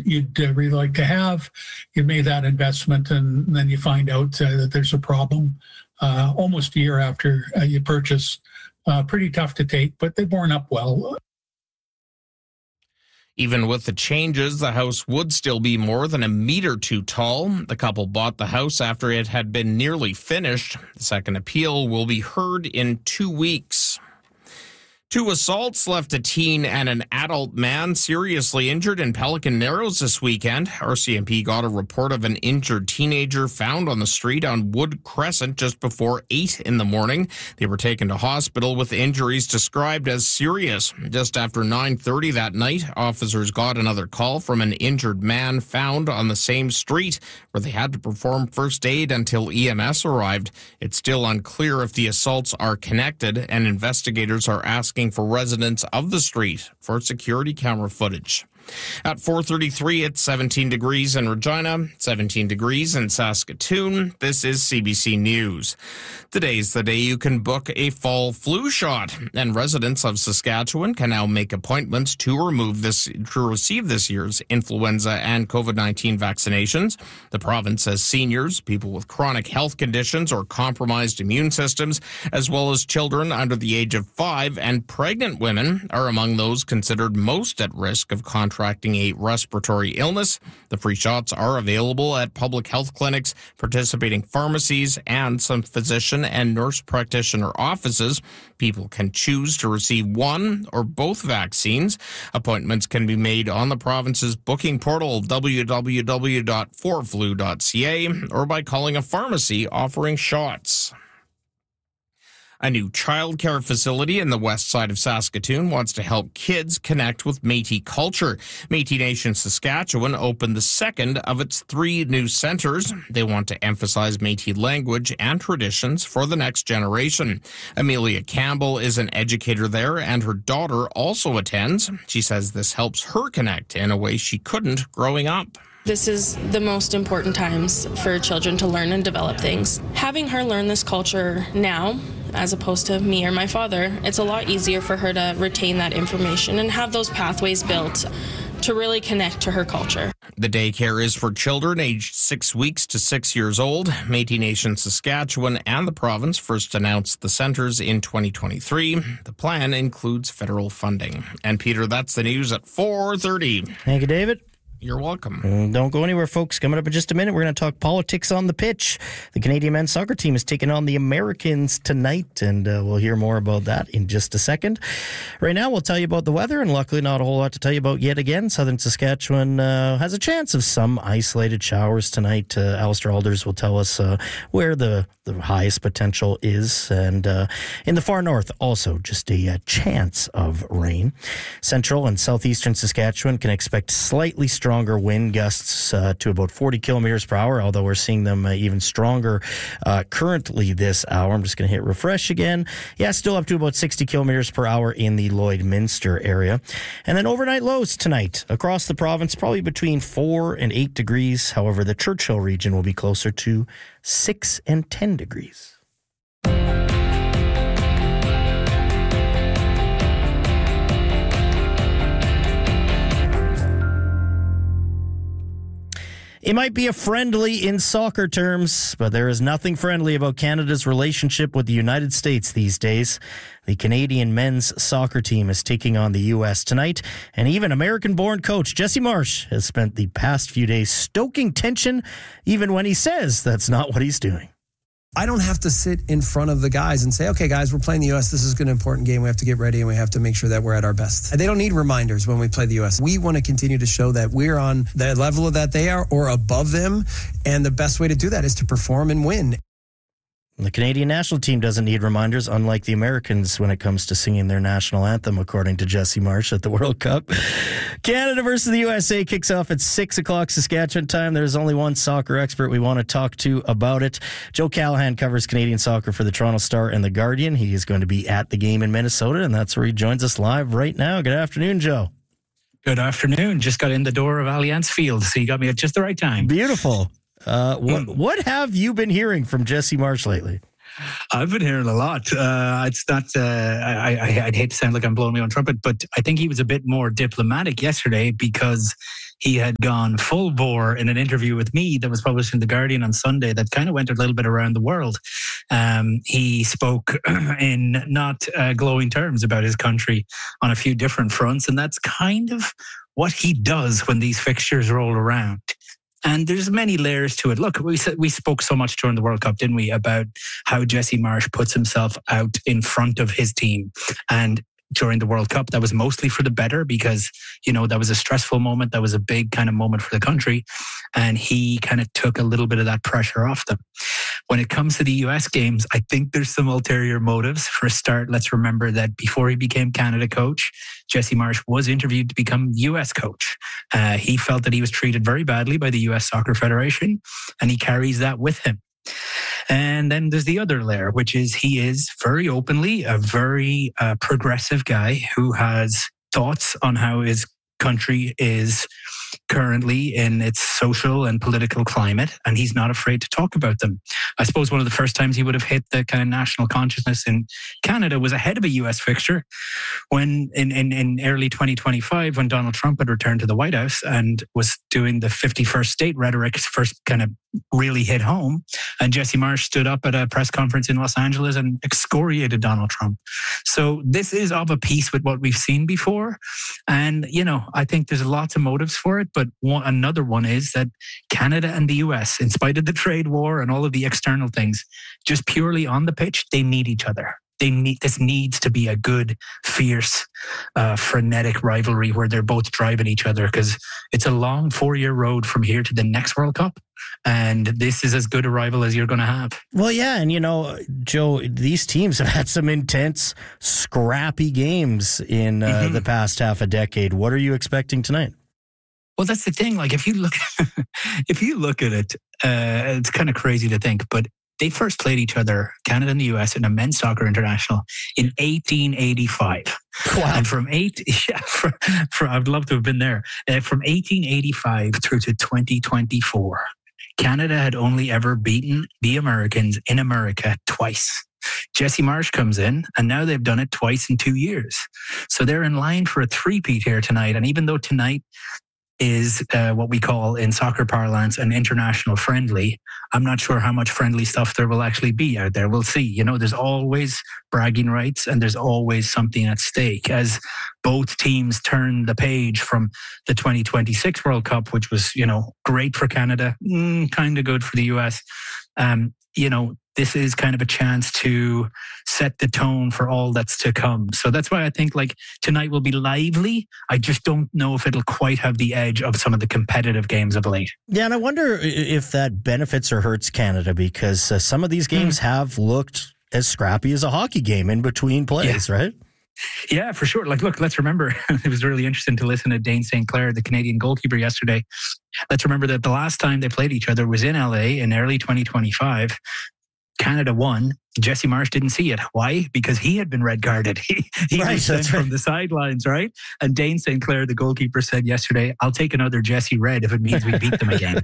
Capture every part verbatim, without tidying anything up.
you'd uh, really like to have. You made that investment, and then you find out uh, that there's a problem uh, almost a year after uh, you purchase. Uh, pretty tough to take, but they've borne up well. Even with the changes, the house would still be more than a meter too tall. The couple bought the house after it had been nearly finished. The second appeal will be heard in two weeks. Two assaults left a teen and an adult man seriously injured in Pelican Narrows this weekend. R C M P got a report of an injured teenager found on the street on Wood Crescent just before eight in the morning. They were taken to hospital with injuries described as serious. Just after nine thirty that night, officers got another call from an injured man found on the same street, where they had to perform first aid until E M S arrived. It's still unclear if the assaults are connected, and investigators are asking for residents of the street for security camera footage. At four thirty-three, it's seventeen degrees in Regina, seventeen degrees in Saskatoon. This is C B C News. Today's the day you can book a fall flu shot, and residents of Saskatchewan can now make appointments to remove this to receive this year's influenza and COVID nineteen vaccinations. The province says seniors, people with chronic health conditions or compromised immune systems, as well as children under the age of five and pregnant women are among those considered most at risk of contracting contracting a respiratory illness. The free shots are available at public health clinics, participating pharmacies, and some physician and nurse practitioner offices. People can choose to receive one or both vaccines. Appointments can be made on the province's booking portal, w w w dot for flu dot c a, or by calling a pharmacy offering shots. A new childcare facility in the west side of Saskatoon wants to help kids connect with Métis culture. Métis Nation Saskatchewan opened the second of its three new centres. They want to emphasize Métis language and traditions for the next generation. Amelia Campbell is an educator there, and her daughter also attends. She says this helps her connect in a way she couldn't growing up. This is the most important times for children to learn and develop things. Having her learn this culture now, as opposed to me or my father, it's a lot easier for her to retain that information and have those pathways built to really connect to her culture. The daycare is for children aged six weeks to six years old. Métis Nation Saskatchewan and the province first announced the centres in twenty twenty-three. The plan includes federal funding. And Peter, that's the news at four thirty. Thank you, David. You're welcome. Mm, don't go anywhere, folks. Coming up in just a minute, we're going to talk politics on the pitch. The Canadian men's soccer team is taking on the Americans tonight, and uh, we'll hear more about that in just a second. Right now, we'll tell you about the weather, and luckily not a whole lot to tell you about yet again. Southern Saskatchewan uh, has a chance of some isolated showers tonight. Uh, Alistair Alders will tell us uh, where the, the highest potential is, and uh, in the far north, also just a uh, chance of rain. Central and southeastern Saskatchewan can expect slightly stronger Stronger wind gusts uh, to about forty kilometers per hour, although we're seeing them uh, even stronger uh, currently this hour. I'm just going to hit refresh again. Yeah, still up to about sixty kilometers per hour in the Lloydminster area. And then overnight lows tonight across the province, probably between four and eight degrees. However, the Churchill region will be closer to six and ten degrees. It might be a friendly in soccer terms, but there is nothing friendly about Canada's relationship with the United States these days. The Canadian men's soccer team is taking on the U S tonight, and even American-born coach Jesse Marsch has spent the past few days stoking tension, even when he says that's not what he's doing. I don't have to sit in front of the guys and say, okay, guys, we're playing the U S. This is an important game. We have to get ready and we have to make sure that we're at our best. They don't need reminders when we play the U S. We want to continue to show that we're on the level that they are or above them. And the best way to do that is to perform and win. The Canadian national team doesn't need reminders, unlike the Americans when it comes to singing their national anthem, according to Jesse Marsch at the World Cup. Canada versus the U S A kicks off at six o'clock Saskatchewan time. There's only one soccer expert we want to talk to about it. Joe Callahan covers Canadian soccer for the Toronto Star and the Guardian. He is going to be at the game in Minnesota, and that's where he joins us live right now. Good afternoon, Joe. Good afternoon. Just got in the door of Allianz Field, so you got me at just the right time. Beautiful. Uh, what, mm. what have you been hearing from Jesse Marsch lately? I've been hearing a lot. Uh, it's not, uh, I, I, I'd hate to sound like I'm blowing my own trumpet, but I think he was a bit more diplomatic yesterday because he had gone full bore in an interview with me that was published in The Guardian on Sunday that kind of went a little bit around the world. Um, he spoke in not uh, glowing terms about his country on a few different fronts, and that's kind of what he does when these fixtures roll around. And there's many layers to it. Look, we said we spoke so much during the World Cup, didn't we, about how Jesse Marsch puts himself out in front of his team. And during the World Cup, that was mostly for the better because, you know, that was a stressful moment. That was a big kind of moment for the country. And he kind of took a little bit of that pressure off them. When it comes to the U S games, I think there's some ulterior motives. For a start, let's remember that before he became Canada coach, Jesse Marsch was interviewed to become U S coach. Uh, he felt that he was treated very badly by the U S Soccer Federation, and he carries that with him. And then there's the other layer, which is he is very openly a very uh, progressive guy who has thoughts on how his country is currently in its social and political climate, and he's not afraid to talk about them. I suppose one of the first times he would have hit the kind of national consciousness in Canada was ahead of a U S fixture when in, in, in early twenty twenty-five, when Donald Trump had returned to the White House and was doing the fifty-first state rhetoric, first kind of really hit home. And Jesse Marsch stood up at a press conference in Los Angeles and excoriated Donald Trump. So this is of a piece with what we've seen before. And, you know, I think there's lots of motives for it. But one, another one is that Canada and the U S, in spite of the trade war and all of the external things, just purely on the pitch, they need each other. They need, this needs to be a good, fierce, uh, frenetic rivalry where they're both driving each other, because it's a long four-year road from here to the next World Cup. And this is as good a rival as you're going to have. Well, yeah. And, you know, Joe, these teams have had some intense, scrappy games in uh, mm-hmm. the past half a decade. What are you expecting tonight? Well, that's the thing. Like, if you look, if you look at it, uh, it's kind of crazy to think, but they first played each other, Canada and the U S, in a men's soccer international in eighteen eighty-five. Wow. And from eight, yeah, for, for, I'd love to have been there. Uh, from eighteen eighty-five through to twenty twenty-four, Canada had only ever beaten the Americans in America twice. Jesse Marsch comes in, and now they've done it twice in two years. So they're in line for a three-peat here tonight. And even though tonight is uh, what we call in soccer parlance an international friendly, I'm not sure how much friendly stuff there will actually be out there. We'll see. You know, there's always bragging rights and there's always something at stake as both teams turn the page from the twenty twenty-six World Cup, which was, you know, great for Canada, mm, kind of good for the U S. Um, you know, this is kind of a chance to set the tone for all that's to come. So that's why I think like tonight will be lively. I just don't know if it'll quite have the edge of some of the competitive games of late. Yeah, and I wonder if that benefits or hurts Canada, because uh, some of these games mm. have looked as scrappy as a hockey game in between plays, yeah. right? Yeah, for sure. Like, look, let's remember, it was really interesting to listen to Dane Saint Clair, the Canadian goalkeeper, yesterday. Let's remember that the last time they played each other was in L A in early twenty twenty-five. Canada won. Jesse Marsch didn't see it. Why? Because he had been red carded. He, he right, was sent right. from the sidelines, right? And Dane Saint Clair, the goalkeeper, said yesterday, I'll take another Jesse red if it means we beat them again.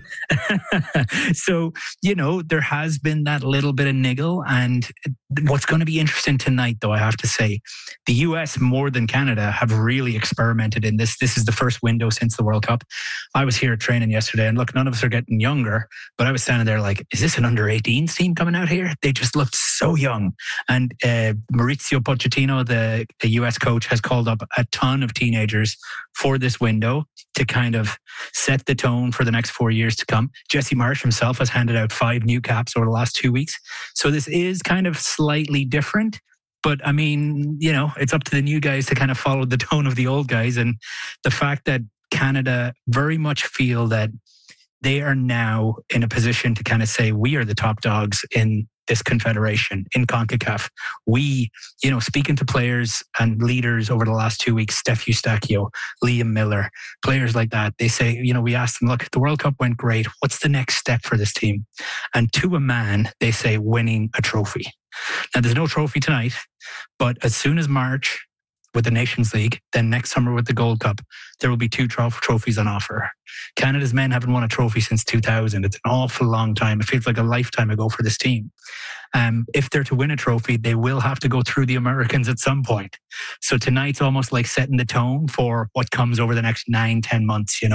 So, you know, there has been that little bit of niggle. And what's going to be interesting tonight, though, I have to say, the U S more than Canada have really experimented in this. This is the first window since the World Cup. I was here at training yesterday, and look, none of us are getting younger, but I was standing there like, is this an under eighteens team coming out here? They just looked so So young. And uh, Mauricio Pochettino, the, the U S coach, has called up a ton of teenagers for this window to kind of set the tone for the next four years to come. Jesse Marsch himself has handed out five new caps over the last two weeks. So this is kind of slightly different. But I mean, you know, it's up to the new guys to kind of follow the tone of the old guys. And the fact that Canada very much feel that they are now in a position to kind of say, we are the top dogs in this confederation, in CONCACAF. We, you know, speaking to players and leaders over the last two weeks, Steph Eustachio, Liam Miller, players like that, they say, you know, we asked them, look, the World Cup went great. What's the next step for this team? And to a man, they say winning a trophy. Now, there's no trophy tonight, but as soon as March, with the Nations League, then next summer with the Gold Cup, there will be two troph- trophies on offer. Canada's men haven't won a trophy since two thousand. It's an awful long time. It feels like a lifetime ago for this team. Um, if they're to win a trophy, they will have to go through the Americans at some point. So tonight's almost like setting the tone for what comes over the next nine, ten months, you know?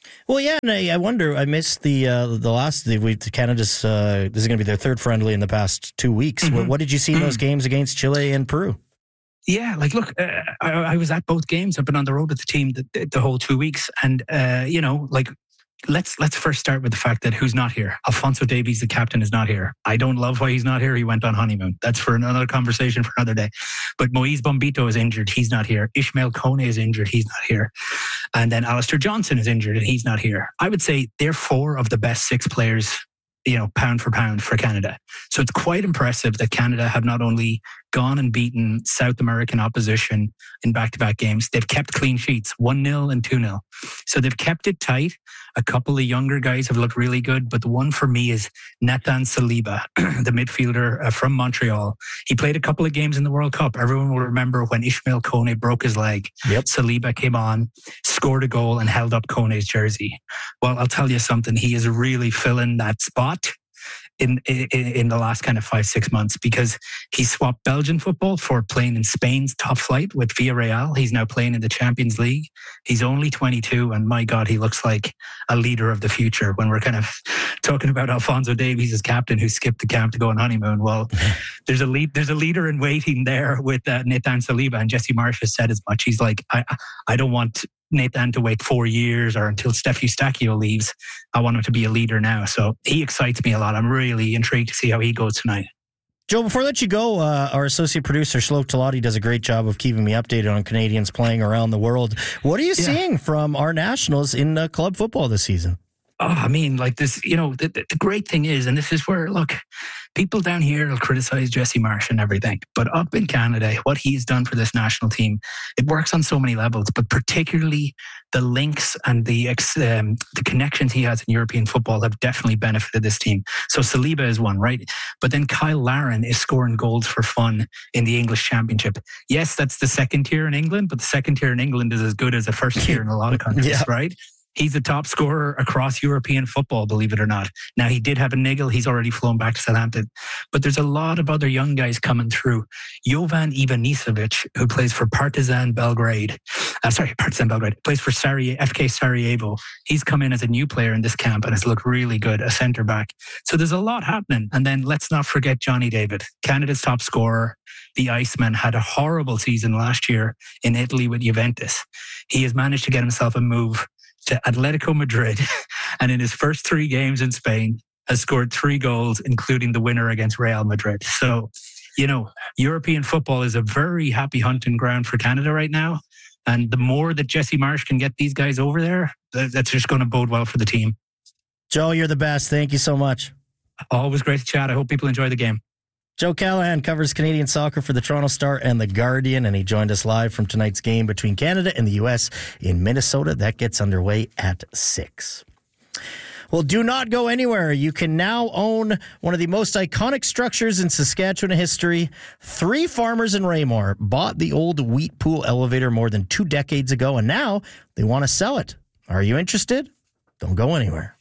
Well, yeah, and I, I wonder. I missed the uh, the last. The, we Canada's. Uh, this is going to be their third friendly in the past two weeks. Mm-hmm. What, what did you see in those games against Chile and Peru? Yeah, like look, uh, I, I was at both games. I've been on the road with the team the, the whole two weeks, and uh, you know, like. Let's let's first start with the fact that who's not here. Alphonso Davies, the captain, is not here. I don't love why he's not here. He went on honeymoon. That's for another conversation for another day. But Moise Bombito is injured. He's not here. Ishmael Kone is injured. He's not here. And then Alistair Johnson is injured and he's not here. I would say they're four of the best six players, you know, pound for pound for Canada. So it's quite impressive that Canada have not only gone and beaten South American opposition in back-to-back games, they've kept clean sheets, one nil and two nil. So they've kept it tight. A couple of younger guys have looked really good, but the one for me is Nathan Saliba, the midfielder uh, from Montreal. He played a couple of games in the World Cup. Everyone will remember when Ishmael Kone broke his leg. Yep. Saliba came on, scored a goal and held up Kone's jersey. Well, I'll tell you something. He is really filling that spot in, in in the last kind of five, six months because he swapped Belgian football for playing in Spain's top flight with Villarreal. He's now playing in the Champions League. He's only twenty-two and my God, he looks like a leader of the future when we're kind of talking about Alphonso Davies as captain who skipped the camp to go on honeymoon. Well, there's a lead, there's a leader in waiting there with uh, Nathan Saliba, and Jesse Marsh has said as much. He's like, I, I don't want Nathan to wait four years or until Steph Eustachio leaves. I want him to be a leader now. So he excites me a lot. I'm really intrigued to see how he goes tonight. Joe, before I let you go, uh, our associate producer, Shloke Talati, does a great job of keeping me updated on Canadians playing around the world. What are you yeah. seeing from our nationals in uh, club football this season? Oh, I mean, like this, you know, the, the great thing is, and this is where, look, people down here will criticize Jesse Marsh and everything, but up in Canada, what he's done for this national team, it works on so many levels, but particularly the links and the um, the connections he has in European football have definitely benefited this team. So Saliba is one, right? But then Kyle Larin is scoring goals for fun in the English Championship. Yes, that's the second tier in England, but the second tier in England is as good as the first tier in a lot of countries, yeah. right? He's the top scorer across European football, believe it or not. Now, he did have a niggle. He's already flown back to Southampton. But there's a lot of other young guys coming through. Jovan Ivanisevic, who plays for Partizan Belgrade. Uh, sorry, Partizan Belgrade. Plays for Sarajevo, F K Sarajevo. He's come in as a new player in this camp and has looked really good, a centre-back. So there's a lot happening. And then let's not forget Johnny David, Canada's top scorer. The Iceman had a horrible season last year in Italy with Juventus. He has managed to get himself a move to Atletico Madrid, and in his first three games in Spain has scored three goals, including the winner against Real Madrid. So, you know, European football is a very happy hunting ground for Canada right now. And the more that Jesse Marsh can get these guys over there, that's just going to bode well for the team. Joe, you're the best. Thank you so much. Always great to chat. I hope people enjoy the game. Joe Callahan covers Canadian soccer for the Toronto Star and the Guardian, and he joined us live from tonight's game between Canada and the U S in Minnesota. That gets underway at six. Well, do not go anywhere. You can now own one of the most iconic structures in Saskatchewan history. Three farmers in Raymore bought the old wheat pool elevator more than two decades ago, and now they want to sell it. Are you interested? Don't go anywhere.